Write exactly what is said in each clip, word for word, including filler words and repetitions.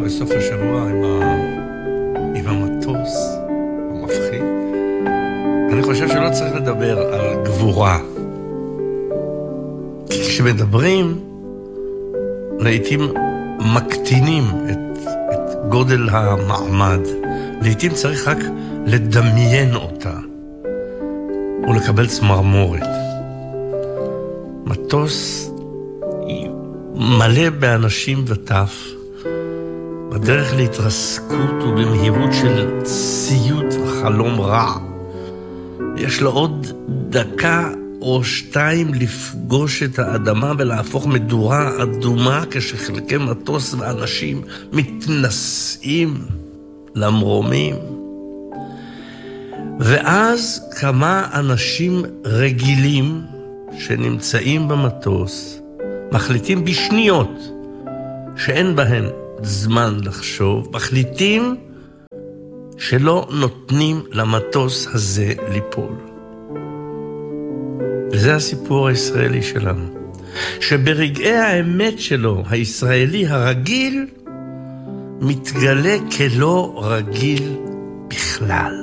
בסוף השבוע עם, ה... עם המטוס המפחיד. אני חושב שלא צריך לדבר על גבורה. כי כשמדברים, לעתים מקטינים את, את גודל המעמד. לעתים צריך רק לדמיין אותה, ולקבל צמרמורת. מטוס מלא באנשים וטף, בדרך להתרסקות ובמהירות של ציוט וחלום רע. יש לו עוד דקה או שתיים לפגוש את האדמה ולהפוך מדורה אדומה, כשחלקי מטוס ואנשים מתנסים למרומים. ואז כמה אנשים רגילים שנמצאים במטוס מחליטים בשניות שאין בהן זמן לחשוב, מחליטים שלא נותנים למטוס הזה ליפול. וזה הסיפור הישראלי שלנו, שברגעי האמת שלו, הישראלי הרגיל מתגלה כלא רגיל בכלל.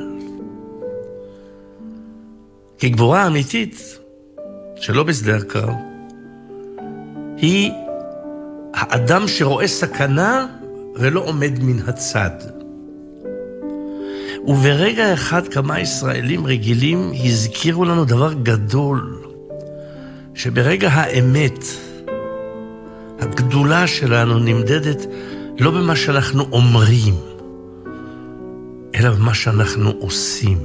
כי גבורה אמיתית שלא בשדה הקרב היא האדם שרואה סכנה ולא עומד מן הצד. וברגע אחד כמה ישראלים רגילים הזכירו לנו דבר גדול, שברגע האמת הגדולה שלנו נמדדת לא במה שאנחנו אומרים, אלא במה שאנחנו עושים.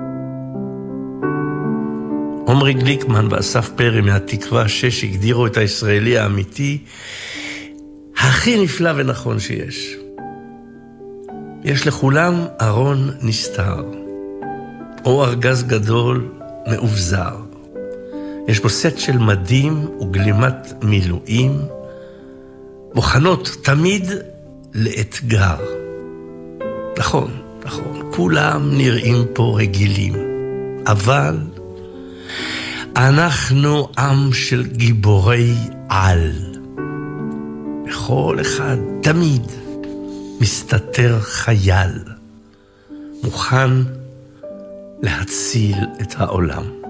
עומרי גליקמן ואסף פרי מהתקווה שש הגדירו את הישראלי האמיתי הכי נפלא ונכון שיש. יש לכולם ארון נסתר, או ארגז גדול מאובזר. יש בו סט של מדים וגלימת מילואים, מוכנות תמיד לאתגר. נכון, נכון, כולם נראים פה רגילים, אבל אנחנו עם של גיבורי על. בכל אחד תמיד מסתתר חייל, מוכן להציל את העולם.